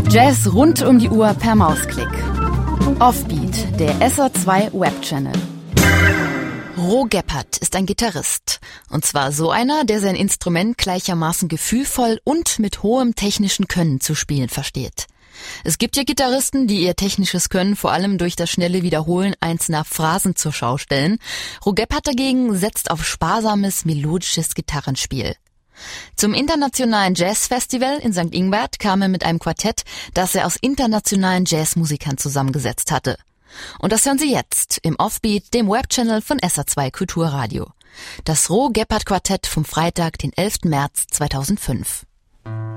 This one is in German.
Jazz rund um die Uhr per Mausklick. Offbeat, der SR2 Webchannel. Ro Gebhardt ist ein Gitarrist. Und zwar so einer, der sein Instrument gleichermaßen gefühlvoll und mit hohem technischen Können zu spielen versteht. Es gibt ja Gitarristen, die ihr technisches Können vor allem durch das schnelle Wiederholen einzelner Phrasen zur Schau stellen. Ro Gebhardt dagegen setzt auf sparsames, melodisches Gitarrenspiel. Zum Internationalen Jazzfestival in St. Ingbert kam er mit einem Quartett, das er aus internationalen Jazzmusikern zusammengesetzt hatte. Und das hören Sie jetzt im Offbeat, dem Webchannel von SR2 Kulturradio. Das Ro Gebhardt Quartett vom Freitag, den 11. März 2005.